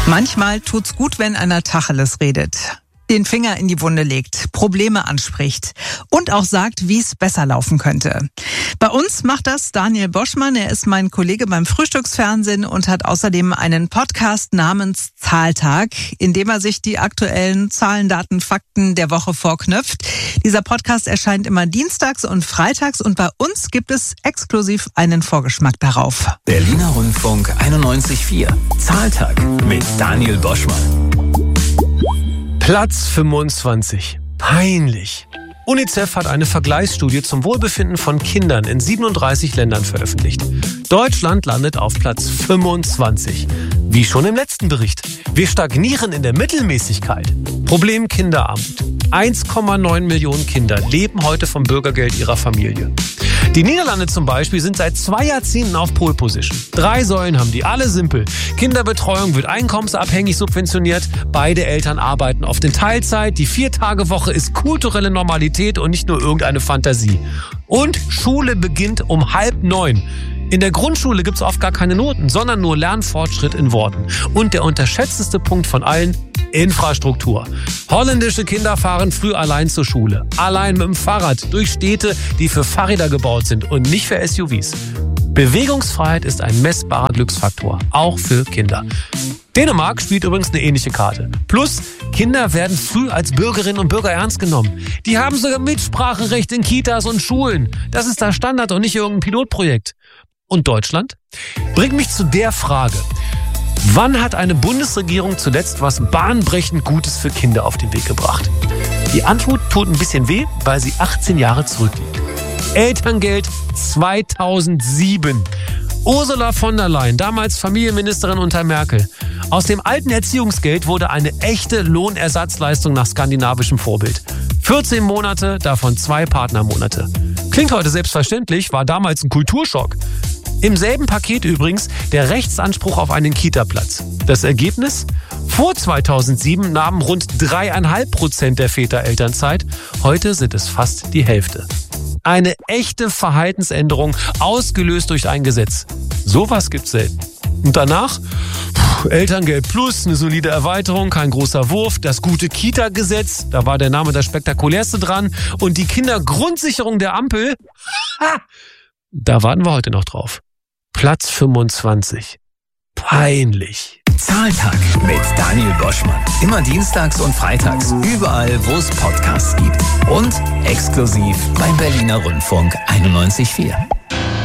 Manchmal tut's gut, wenn einer Tacheles redet, den Finger in die Wunde legt, Probleme anspricht und auch sagt, wie es besser laufen könnte. Bei uns macht das Daniel Boschmann. Er ist mein Kollege beim Frühstücksfernsehen und hat außerdem einen Podcast namens Zahltag, in dem er sich die aktuellen Zahlen, Daten, Fakten der Woche vorknöpft. Dieser Podcast erscheint immer dienstags und freitags und bei uns gibt es exklusiv einen Vorgeschmack darauf. Berliner Rundfunk 91.4. Zahltag mit Daniel Boschmann. Platz 25. Peinlich. UNICEF hat eine Vergleichsstudie zum Wohlbefinden von Kindern in 37 Ländern veröffentlicht. Deutschland landet auf Platz 25. Wie schon im letzten Bericht. Wir stagnieren in der Mittelmäßigkeit. Problem Kinderarmut. 1,9 Millionen Kinder leben heute vom Bürgergeld ihrer Familie. Die Niederlande zum Beispiel sind seit 2 Jahrzehnten auf Pole Position. 3 Säulen haben die, alle simpel. Kinderbetreuung wird einkommensabhängig subventioniert. Beide Eltern arbeiten oft in Teilzeit. Die 4-Tage-Woche ist kulturelle Normalität und nicht nur irgendeine Fantasie. Und Schule beginnt um 8:30. In der Grundschule gibt's oft gar keine Noten, sondern nur Lernfortschritt in Worten. Und der unterschätzteste Punkt von allen: Infrastruktur. Holländische Kinder fahren früh allein zur Schule. Allein mit dem Fahrrad durch Städte, die für Fahrräder gebaut sind und nicht für SUVs. Bewegungsfreiheit ist ein messbarer Glücksfaktor, auch für Kinder. Dänemark spielt übrigens eine ähnliche Karte. Plus, Kinder werden früh als Bürgerinnen und Bürger ernst genommen. Die haben sogar Mitspracherecht in Kitas und Schulen. Das ist der Standard und nicht irgendein Pilotprojekt. Und Deutschland? Bringt mich zu der Frage: Wann hat eine Bundesregierung zuletzt was bahnbrechend Gutes für Kinder auf den Weg gebracht? Die Antwort tut ein bisschen weh, weil sie 18 Jahre zurückliegt. Elterngeld 2007. Ursula von der Leyen, damals Familienministerin unter Merkel. Aus dem alten Erziehungsgeld wurde eine echte Lohnersatzleistung nach skandinavischem Vorbild. 14 Monate, davon 2 Partnermonate. Klingt heute selbstverständlich, war damals ein Kulturschock. Im selben Paket übrigens der Rechtsanspruch auf einen Kita-Platz. Das Ergebnis? Vor 2007 nahmen rund 3,5% der Väter Elternzeit. Heute sind es fast die Hälfte. Eine echte Verhaltensänderung, ausgelöst durch ein Gesetz. Sowas gibt's selten. Und danach? Elterngeld Plus, eine solide Erweiterung, kein großer Wurf, das gute Kita-Gesetz, da war der Name das spektakulärste dran, und die Kindergrundsicherung der Ampel, da warten wir heute noch drauf. Platz 25. Peinlich. Zahltag mit Daniel Boschmann. Immer dienstags und freitags, überall, wo es Podcasts gibt. Und exklusiv beim Berliner Rundfunk 91.4.